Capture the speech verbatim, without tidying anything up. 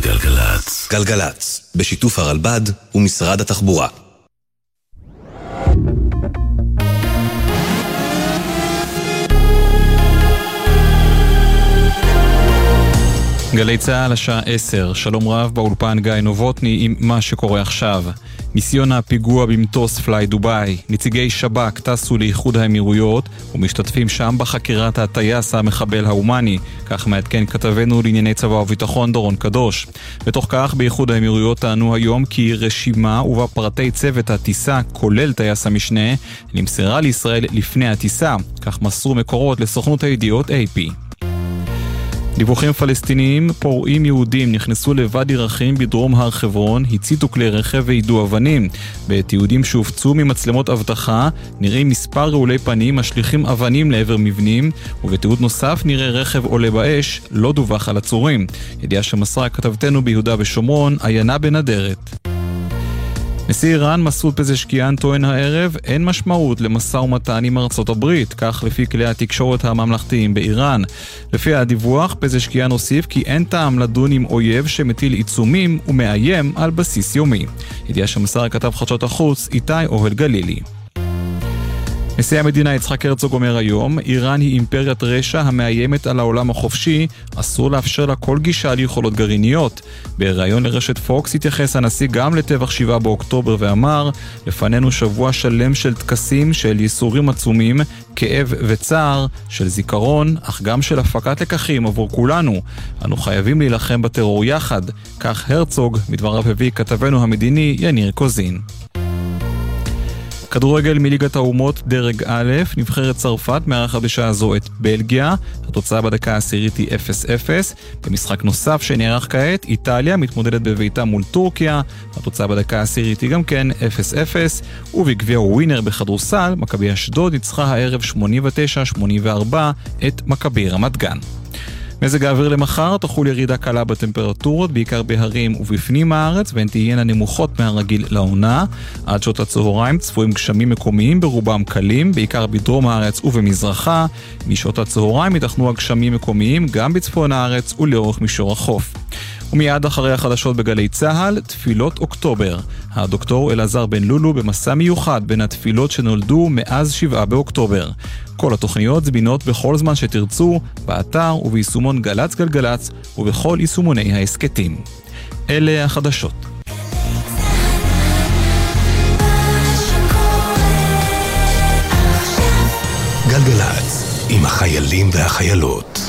גלגלץ. גלגלץ, בשיתוף הרלב"ד ומשרד התחבורה. גלי צהל השעה עשר, שלום רב באולפן גיא נובוטני עם מה שקורה עכשיו. ניסיון הפיגוע במטוס פליי דוביי, נציגי שב"כ טסו לאיחוד האמירויות ומשתתפים שם בחקירת הטייס המחבל ההומני, כך מעדכן כתבנו לענייני צבא וביטחון דורון קדוש. בתוך כך באיחוד האמירויות טענו היום כי רשימה ובה פרטי צוות הטיסה כולל טייס המשנה נמסרה לישראל לפני הטיסה, כך מסרו מקורות לסוכנות הידיעות איי פי. דיווחים פלסטיניים, פורעים יהודים נכנסו לוואדי רחים בדרום הר חברון, הציתו כלי רכב ועידו אבנים. בתיעודים שהופצו ממצלמות אבטחה נראים מספר רעולי פנים משליכים אבנים לעבר מבנים, ובתיעוד נוסף נראה רכב עולה באש, לא דווח על עצורים. ידיעה שמסרה כתבתנו ביהודה ושומרון, עיינה בנדרת. נשיא איראן מסעוד פזשקיאן טוען הערב אין משמעות למשא ומתן עם ארצות הברית, כך לפי כלי התקשורת הממלכתיים באיראן. לפי הדיווח, פזשקיאן הוסיף כי אין טעם לדון עם אויב שמטיל עיצומים ומאיים על בסיס יומי. ידיעה שמסר כתב חדשות החוץ איתי אוהל גלילי. נשיא המדינה יצחק הרצוג אומר היום, איראן היא אימפריית רשע המאיימת על העולם החופשי, אסור לאפשר לה כל גישה ליכולות גרעיניות. בראיון לרשת פוקס התייחס הנשיא גם לטבח שבעה באוקטובר ואמר, לפנינו שבוע שלם של טקסים, של ייסורים עצומים, כאב וצער, של זיכרון, אך גם של הפקת לקחים עבור כולנו. אנו חייבים להילחם בטרור יחד, כך הרצוג, מדבריו הביא כתבנו המדיני יניר קוזין. כדורגל מליגת האומות דרג א', נבחרת צרפת מארחת בשעה זו את בלגיה, התוצאה בדקה העשירית היא אפס אפס. במשחק נוסף שנערך כעת, איטליה מתמודדת בביתה מול טורקיה, התוצאה בדקה העשירית היא גם כן אפס אפס, ובגביע ווינר בכדורסל, מכבי אשדוד ניצחה הערב שמונים ותשע שמונים וארבע את מכבי רמת גן. מזג האוויר למחר, תחול ירידה קלה בטמפרטורות, בעיקר בהרים ובפנים הארץ, והן תהיינה נמוכות מהרגיל לעונה. עד שעות הצהריים צפויים גשמים מקומיים, ברובם קלים, בעיקר בדרום הארץ ובמזרחה. משעות הצהריים ייתכנו הגשמים מקומיים גם בצפון הארץ ולאורך מישור החוף. ומיד אחרי החדשות בגלי צהל, תפילות אוקטובר. הדוקטור אלעזר בן לולו במסע מיוחד בין התפילות שנולדו מאז שבעה באוקטובר. כל התוכניות זמינות בכל זמן שתרצו, באתר וביישומון גלץ גלגלץ ובכל יישומוני העסקתים. אלה החדשות. גלגלץ, עם החיילים והחיילות.